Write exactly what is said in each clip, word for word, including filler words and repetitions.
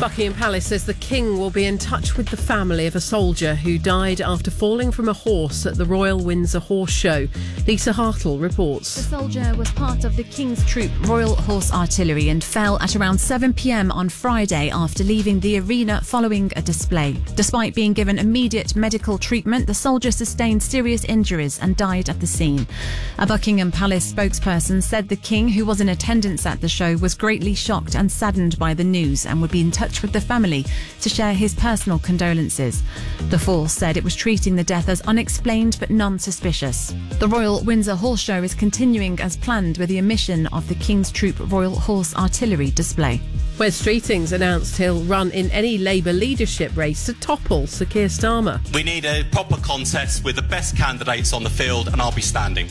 Buckingham Palace says the King will be in touch with the family of a soldier who died after falling from a horse at the Royal Windsor Horse Show. Lisa Hartle reports. The soldier was part of the King's Troop Royal Horse Artillery and fell at around seven p.m. on Friday after leaving the arena following a display. Despite being given immediate medical treatment, the soldier sustained serious injuries and died at the scene. A Buckingham Palace spokesperson said the King, who was in attendance at the show, was greatly shocked and saddened by the news and would be in touch with the family to share his personal condolences. The force said it was treating the death as unexplained but non-suspicious. The Royal Windsor Horse Show is continuing as planned with the omission of the King's Troop Royal Horse Artillery display. Wes Streeting's announced he'll run in any Labour leadership race to topple Sir Keir Starmer. We need a proper contest with the best candidates on the field, and I'll be standing.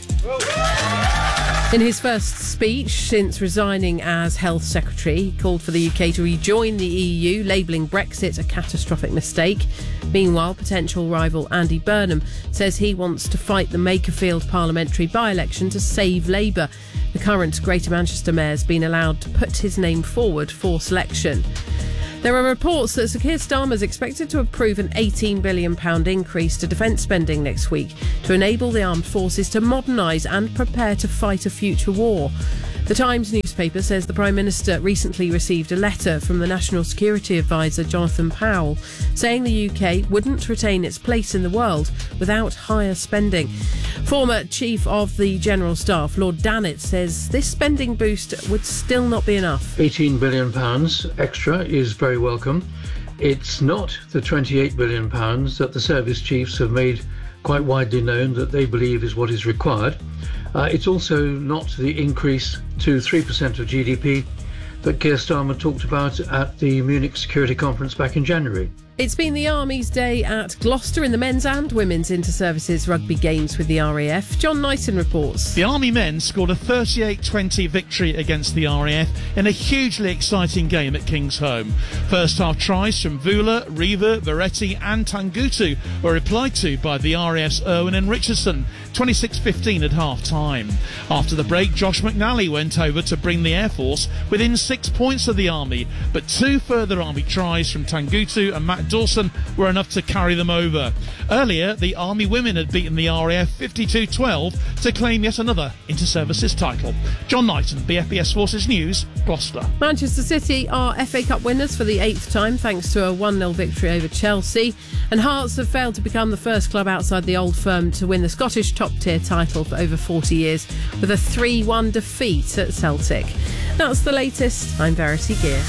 In his first speech since resigning as Health Secretary, he called for the U K to rejoin the E U, labelling Brexit a catastrophic mistake. Meanwhile, potential rival Andy Burnham says he wants to fight the Makerfield parliamentary by-election to save Labour. The current Greater Manchester mayor's been allowed to put his name forward for selection. There are reports that Sir Keir Starmer is expected to approve an eighteen billion pounds increase to defence spending next week to enable the armed forces to modernise and prepare to fight a future war. The Times newspaper says the Prime Minister recently received a letter from the National Security Advisor Jonathan Powell saying the U K wouldn't retain its place in the world without higher spending. Former Chief of the General Staff, Lord Dannatt, says this spending boost would still not be enough. eighteen billion pounds extra is very welcome. It's not the twenty-eight billion pounds that the service chiefs have made quite widely known that they believe is what is required. Uh, it's also not the increase to three percent of G D P that Keir Starmer talked about at the Munich Security Conference back in January. It's been the Army's day at Gloucester in the men's and women's inter-services rugby games with the R A F. John Knighton reports. The Army men scored a thirty-eight twenty victory against the R A F in a hugely exciting game at Kingsholm. First half tries from Vula, Reaver, Veretti and Tangutu were replied to by the R A F's Irwin and Richardson, twenty-six fifteen at half-time. After the break, Josh McNally went over to bring the Air Force within six points of the Army, but two further Army tries from Tangutu and Matt Dawson were enough to carry them over. Earlier, the Army women had beaten the R A F fifty-two twelve to claim yet another inter-services title. John Knighton, B F B S Forces News, Gloucester. Manchester City are F A Cup winners for the eighth time thanks to a one nil victory over Chelsea. And Hearts have failed to become the first club outside the old firm to win the Scottish top-tier title for over forty years with a three one defeat at Celtic. That's the latest. I'm Verity Gear.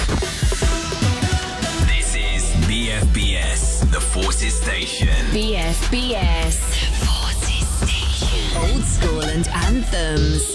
B F B S, the Forces Station. B F B S, the Forces Station. Old school and anthems.